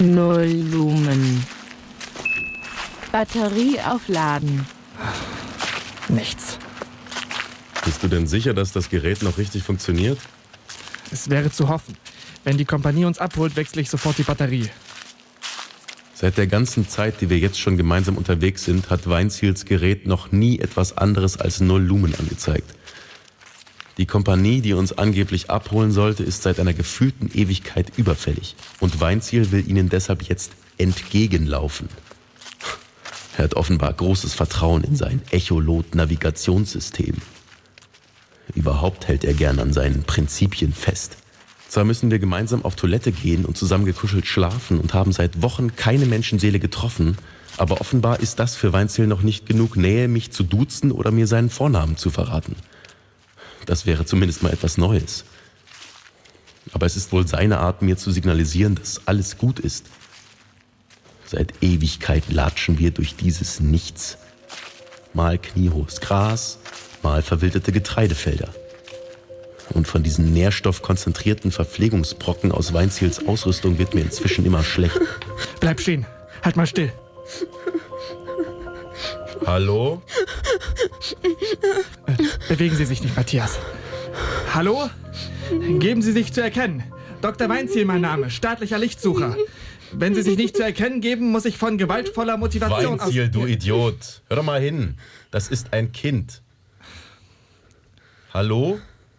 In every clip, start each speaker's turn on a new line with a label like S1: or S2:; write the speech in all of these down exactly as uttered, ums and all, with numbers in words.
S1: Null Lumen. Batterie aufladen.
S2: Nichts.
S3: Bist du denn sicher, dass das Gerät noch richtig funktioniert?
S2: Es wäre zu hoffen. Wenn die Kompanie uns abholt, wechsle ich sofort die Batterie.
S3: Seit der ganzen Zeit, die wir jetzt schon gemeinsam unterwegs sind, hat Weinziels Gerät noch nie etwas anderes als null Lumen angezeigt. Die Kompanie, die uns angeblich abholen sollte, ist seit einer gefühlten Ewigkeit überfällig. Und Weinziel will ihnen deshalb jetzt entgegenlaufen. Er hat offenbar großes Vertrauen in sein Echolot-Navigationssystem. Überhaupt hält er gern an seinen Prinzipien fest. Zwar müssen wir gemeinsam auf Toilette gehen und zusammen gekuschelt schlafen und haben seit Wochen keine Menschenseele getroffen, aber offenbar ist das für Weinziel noch nicht genug Nähe, mich zu duzen oder mir seinen Vornamen zu verraten. Das wäre zumindest mal etwas Neues. Aber es ist wohl seine Art, mir zu signalisieren, dass alles gut ist. Seit Ewigkeit latschen wir durch dieses Nichts. Mal kniehohes Gras, mal verwilderte Getreidefelder. Und von diesen nährstoffkonzentrierten Verpflegungsbrocken aus Weinziels Ausrüstung wird mir inzwischen immer schlecht.
S2: Bleib stehen. Halt mal still.
S3: Hallo?
S2: Äh, bewegen Sie sich nicht, Matthias. Hallo? Geben Sie sich zu erkennen. Doktor Weinziel, mein Name, staatlicher Lichtsucher. Wenn Sie sich nicht zu erkennen geben, muss ich von gewaltvoller Motivation aus...
S3: Weinziel, du Idiot. Hör doch mal hin. Das ist ein Kind. Hallo?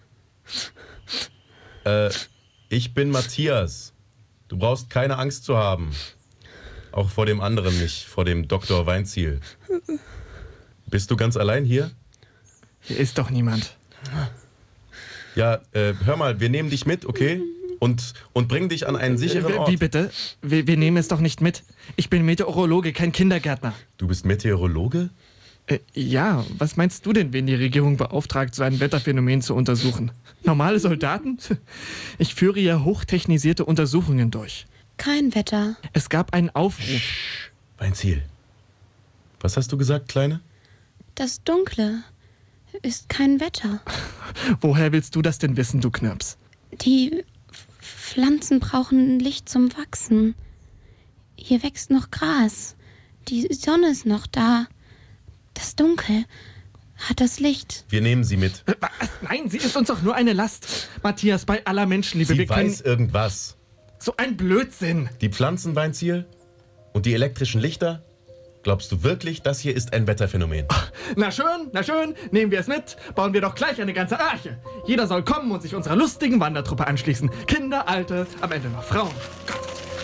S3: Äh, ich bin Matthias. Du brauchst keine Angst zu haben. Auch vor dem anderen nicht, vor dem Doktor Weinziel. Bist du ganz allein hier?
S2: Hier ist doch niemand.
S3: Ja, äh, hör mal, wir nehmen dich mit, okay? Und, und bringen dich an einen sicheren Ort.
S2: Wie bitte? Wir, wir nehmen es doch nicht mit. Ich bin Meteorologe, kein Kindergärtner.
S3: Du bist Meteorologe?
S2: Äh, ja, was meinst du denn, wen die Regierung beauftragt, so ein Wetterphänomen zu untersuchen? Normale Soldaten? Ich führe ja hochtechnisierte Untersuchungen durch.
S4: Kein Wetter.
S2: Es gab einen Aufruf.
S3: Sch, Weinziel. Was hast du gesagt, Kleine?
S4: Das Dunkle ist kein Wetter.
S2: Woher willst du das denn wissen, du Knirps?
S4: Die Pflanzen brauchen Licht zum Wachsen. Hier wächst noch Gras. Die Sonne ist noch da. Das Dunkel hat das Licht.
S3: Wir nehmen sie mit.
S2: Was? Nein, sie ist uns doch nur eine Last. Matthias, bei aller Menschenliebe,
S3: Sie
S2: wir
S3: weiß
S2: können...
S3: irgendwas.
S2: So ein Blödsinn.
S3: Die Pflanzen, Weinziel? Und die elektrischen Lichter? Glaubst du wirklich, das hier ist ein Wetterphänomen?
S2: Ach, na schön, na schön, nehmen wir es mit. Bauen wir doch gleich eine ganze Arche. Jeder soll kommen und sich unserer lustigen Wandertruppe anschließen. Kinder, Alte, am Ende noch Frauen. Gott.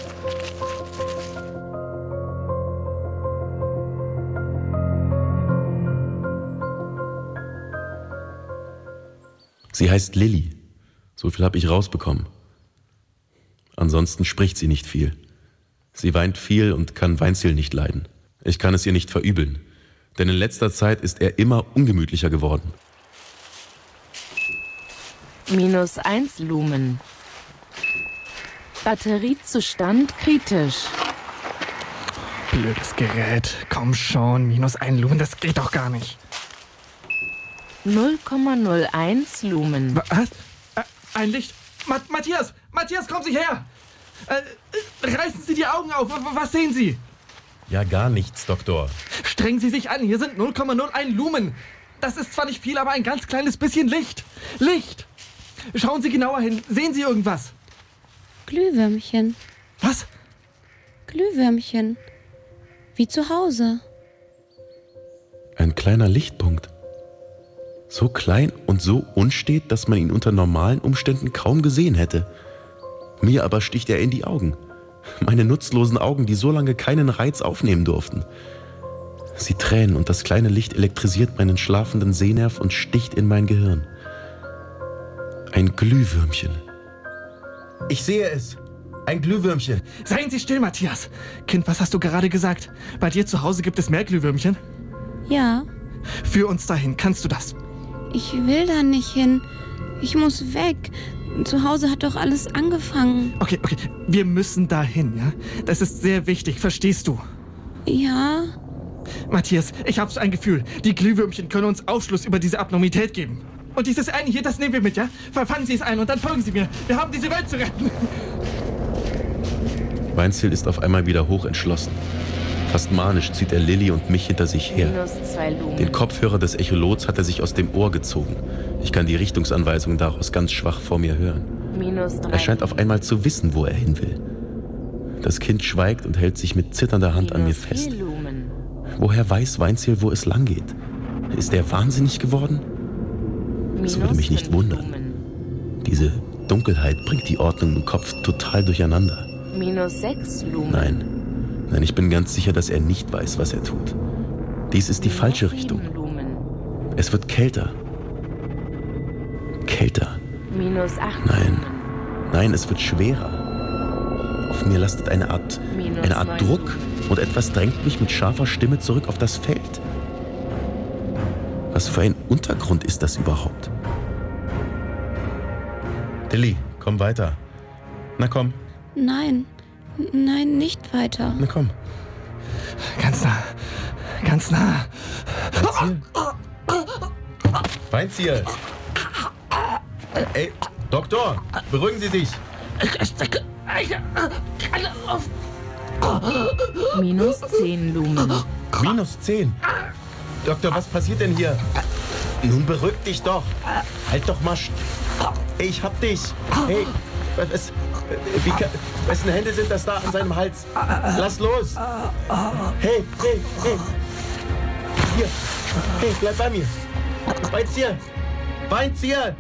S3: Sie heißt Lilly. So viel habe ich rausbekommen. Ansonsten spricht sie nicht viel. Sie weint viel und kann Weinziel nicht leiden. Ich kann es ihr nicht verübeln, denn in letzter Zeit ist er immer ungemütlicher geworden.
S1: Minus eins Lumen. Batteriezustand kritisch.
S2: Blödes Gerät. Komm schon, minus ein Lumen, das geht doch gar nicht.
S1: null Komma null eins Lumen.
S2: Was? Äh, ein Licht. Ma- Matthias! Matthias, kommen Sie her! Äh, reißen Sie die Augen auf. Was sehen Sie?
S3: Ja, gar nichts, Doktor.
S2: Strengen Sie sich an. Hier sind null Komma null eins Lumen. Das ist zwar nicht viel, aber ein ganz kleines bisschen Licht. Licht! Schauen Sie genauer hin. Sehen Sie irgendwas?
S4: Glühwürmchen.
S2: Was?
S4: Glühwürmchen. Wie zu Hause.
S3: Ein kleiner Lichtpunkt. So klein und so unstet, dass man ihn unter normalen Umständen kaum gesehen hätte. Mir aber sticht er in die Augen. Meine nutzlosen Augen, die so lange keinen Reiz aufnehmen durften. Sie tränen und das kleine Licht elektrisiert meinen schlafenden Sehnerv und sticht in mein Gehirn. Ein Glühwürmchen. Ich sehe es. Ein Glühwürmchen.
S2: Seien Sie still, Matthias. Kind, was hast du gerade gesagt? Bei dir zu Hause gibt es mehr Glühwürmchen?
S4: Ja,
S2: Führ uns dahin. Kannst du das?
S4: ich will da nicht hin. Ich muss weg. Zu Hause hat doch alles angefangen.
S2: Okay, okay. Wir müssen dahin, ja? Das ist sehr wichtig. Verstehst du?
S4: Ja,
S2: Matthias, ich hab's ein Gefühl. Die Glühwürmchen können uns Aufschluss über diese Abnormität geben. Und dieses eine hier, das nehmen wir mit, ja? Verfangen Sie es ein und dann folgen Sie mir. Wir haben diese Welt zu retten.
S3: Weinziel ist auf einmal wieder hoch entschlossen. Fast manisch zieht er Lilly und mich hinter sich her.
S1: Minus zwei Lumen.
S3: Den Kopfhörer des Echolots hat er sich aus dem Ohr gezogen. Ich kann die Richtungsanweisungen daraus ganz schwach vor mir hören.
S1: Minus drei
S3: Er scheint auf einmal zu wissen, wo er hin will. Das Kind schweigt und hält sich mit zitternder Hand an mir
S1: Minus
S3: fest.
S1: vier Lumen.
S3: Woher weiß Weinziel, wo es lang geht? Ist er wahnsinnig geworden?
S1: Minus
S3: würde mich nicht
S1: fünf
S3: wundern.
S1: Lumen.
S3: Diese Dunkelheit bringt die Ordnung im Kopf total durcheinander.
S1: Minus sechs Lumen.
S3: Nein, nein, ich bin ganz sicher, dass er nicht weiß, was er tut. Dies ist die
S1: Minus
S3: falsche
S1: sieben
S3: Richtung.
S1: Lumen.
S3: Es wird kälter. Kälter.
S1: Minus acht
S3: Nein.
S1: Lumen.
S3: Nein, es wird schwerer. Auf mir lastet eine Art,
S1: Minus
S3: eine Art
S1: neun
S3: Druck
S1: Lumen.
S3: und etwas drängt mich mit scharfer Stimme zurück auf das Feld. Was für ein Untergrund ist das überhaupt? Lilly, komm weiter. Na komm,
S4: Nein, nein, nicht weiter.
S3: na komm.
S2: Ganz nah. Ganz nah.
S3: Weinziel? Weinziel! Ey, Doktor, beruhigen Sie sich.
S1: Minus zehn Lumen.
S3: Minus zehn. Doktor, was passiert denn hier? Nun beruhig dich doch. Halt doch mal. st- Ey, ich hab dich. Hey, was, wie, ka- wessen Hände sind das da an seinem Hals? Lass los. Hey, hey, hey. Hier. Hey, bleib bei mir. Weinziel. Weinziel.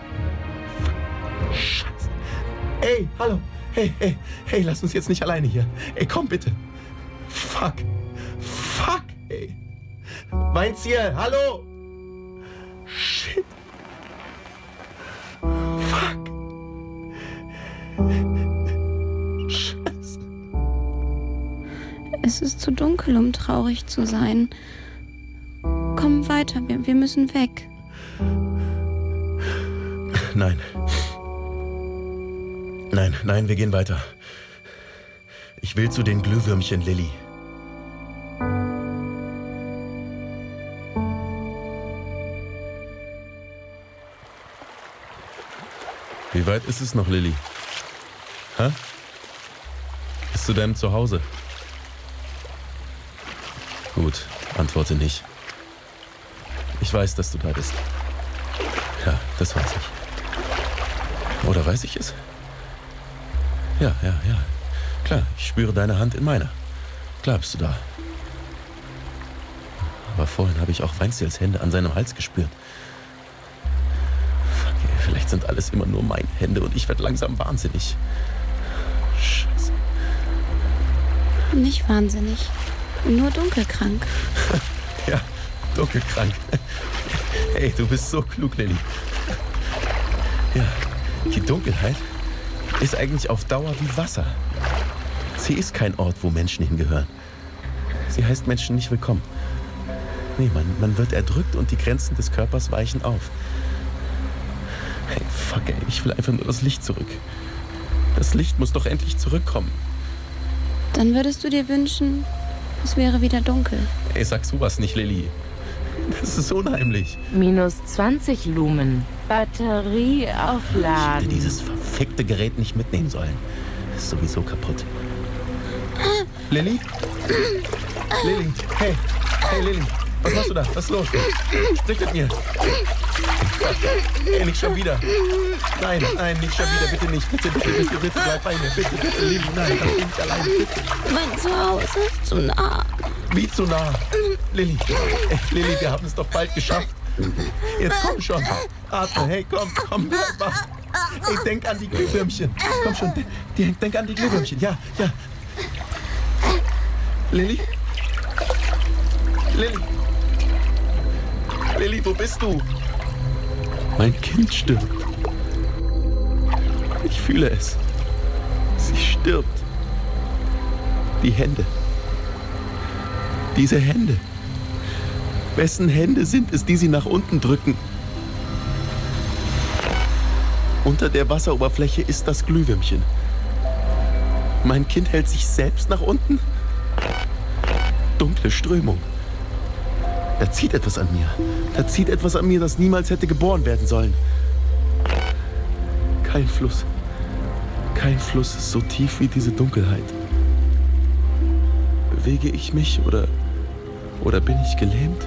S3: Scheiße. Ey, hallo. Hey, hey, hey, lass uns jetzt nicht alleine hier. Ey, komm bitte. Fuck. Fuck, ey. Weinziel, hallo. Shit. Fuck. Scheiße.
S4: Es ist zu dunkel, um traurig zu sein. Komm weiter, wir, wir müssen weg.
S3: Nein. Nein, nein, wir gehen weiter. Ich will zu den Glühwürmchen, Lilly. Wie weit ist es noch, Lilly? Hä? Bis zu deinem Zuhause? Gut, antworte nicht. Ich weiß, dass du da bist. Ja, das weiß ich. Oder weiß ich es? Ja, ja, ja. Klar, ich spüre deine Hand in meiner. Klar bist du da. Aber vorhin habe ich auch Weinziels Hände an seinem Hals gespürt. Fuck, ey, vielleicht sind alles immer nur meine Hände und ich werde langsam wahnsinnig. Scheiße.
S4: Nicht wahnsinnig, nur dunkelkrank.
S3: Ja, dunkelkrank. Hey, du bist so klug, Lilly. Ja, die Dunkelheit ist eigentlich auf Dauer wie Wasser. Sie ist kein Ort, wo Menschen hingehören. Sie heißt Menschen nicht willkommen. Nee, man, man wird erdrückt und die Grenzen des Körpers weichen auf. Hey, fuck, ey, ich will einfach nur das Licht zurück. Das Licht muss doch endlich zurückkommen.
S4: Dann würdest du dir wünschen, es wäre wieder dunkel.
S3: Ey, sag sowas nicht, Lilly. Das ist unheimlich.
S1: Minus zwanzig Lumen. Batterie
S3: Ich hätte
S1: aufladen.
S3: dieses verfickte Gerät nicht mitnehmen sollen. Ist sowieso kaputt. Lilly? Lilly, hey, hey Lilly, was machst du da? Was ist los? Sprich mit mir. Hey, nicht schon wieder. Nein, nein, nicht schon wieder, bitte nicht. Bitte, bitte, bitte, bitte, bleib bei mir. Bitte, bitte, Lilly, nein, lass mich nicht allein, bitte.
S4: Mein Zuhause ist zu nah.
S3: Wie zu nah. Lilly, ey, Lilly, wir haben es doch bald geschafft. Jetzt komm schon. Atme, hey, komm, komm, bleib wach. Ey, denk an die Glühwürmchen. Komm schon, denk, denk an die Glühwürmchen. Ja, ja. Lilly? Lilly? Lilly, wo bist du? Mein Kind stirbt. Ich fühle es. Sie stirbt. Die Hände. Diese Hände. Wessen Hände sind es, die sie nach unten drücken? Unter der Wasseroberfläche ist das Glühwürmchen. Mein Kind hält sich selbst nach unten. Dunkle Strömung. Da zieht etwas an mir. Da zieht etwas an mir, das niemals hätte geboren werden sollen. Kein Fluss. Kein Fluss ist so tief wie diese Dunkelheit. Bewege ich mich oder, oder bin ich gelähmt?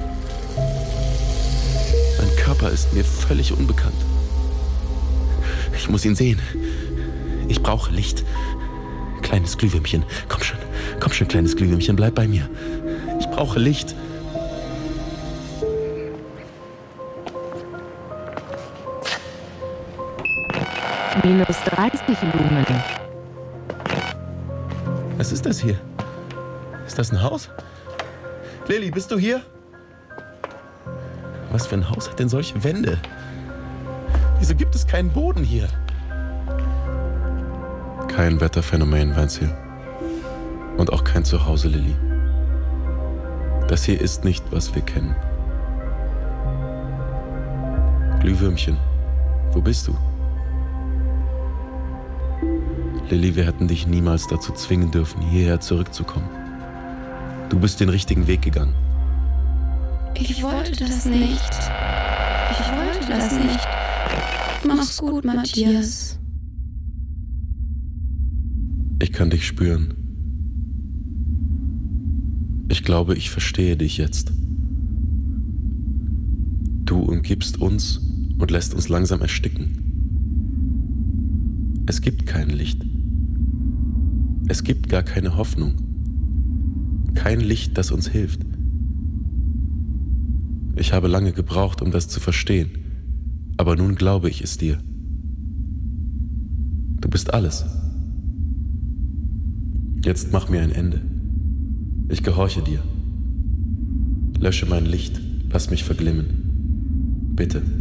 S3: Mein Körper ist mir völlig unbekannt. Ich muss ihn sehen. Ich brauche Licht. Kleines Glühwürmchen, komm schon, komm schon, kleines Glühwürmchen, bleib bei mir. Ich brauche Licht.
S1: Minus dreißig Lumen.
S3: Was ist das hier? Ist das ein Haus? Lilly, bist du hier? Was für ein Haus hat denn solche Wände? Wieso gibt es keinen Boden hier? Kein Wetterphänomen, Weinziel. Und auch kein Zuhause, Lilly. Das hier ist nicht, was wir kennen. Glühwürmchen, wo bist du? Lilly, wir hätten dich niemals dazu zwingen dürfen, hierher zurückzukommen. Du bist den richtigen Weg gegangen.
S4: Ich wollte das nicht. Ich wollte das nicht. Mach's gut, Matthias.
S3: Ich kann dich spüren. Ich glaube, ich verstehe dich jetzt. Du umgibst uns und lässt uns langsam ersticken. Es gibt kein Licht. Es gibt gar keine Hoffnung. Kein Licht, das uns hilft. Ich habe lange gebraucht, um das zu verstehen, aber nun glaube ich es dir. Du bist alles. Jetzt mach mir ein Ende. Ich gehorche dir. Lösche mein Licht, lass mich verglimmen. Bitte.